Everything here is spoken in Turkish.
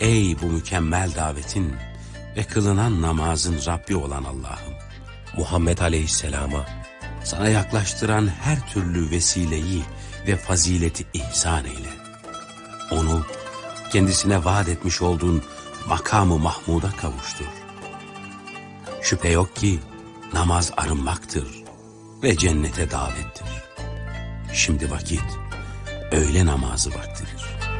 Ey bu mükemmel davetin ve kılınan namazın Rabbi olan Allah'ım, Muhammed Aleyhisselam'a sana yaklaştıran her türlü vesileyi ve fazileti ihsan eyle. Onu kendisine vaat etmiş olduğun makamı Mahmud'a kavuştur. Şüphe yok ki namaz arınmaktır ve cennete davettir. Şimdi vakit öğle namazı vaktidir.